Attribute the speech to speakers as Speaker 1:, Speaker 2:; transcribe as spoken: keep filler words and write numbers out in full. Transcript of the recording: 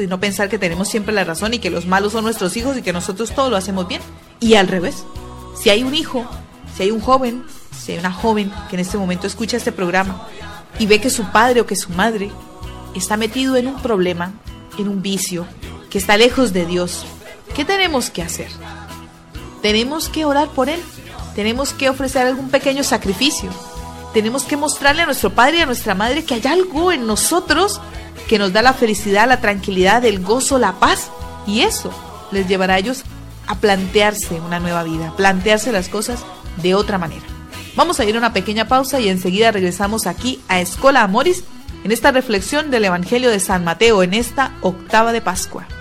Speaker 1: y no pensar que tenemos siempre la razón y que los malos son nuestros hijos y que nosotros todo lo hacemos bien. Y al revés, si hay un hijo, si hay un joven, si hay una joven que en este momento escucha este programa y ve que su padre o que su madre está metido en un problema, en un vicio, que está lejos de Dios, ¿qué tenemos que hacer? Tenemos que orar por él, tenemos que ofrecer algún pequeño sacrificio, tenemos que mostrarle a nuestro padre y a nuestra madre que hay algo en nosotros que nos da la felicidad, la tranquilidad, el gozo, la paz, y eso les llevará a ellos a plantearse una nueva vida, plantearse las cosas de otra manera. Vamos a ir a una pequeña pausa y enseguida regresamos aquí a Escola Amoris en esta reflexión del Evangelio de San Mateo en esta octava de Pascua.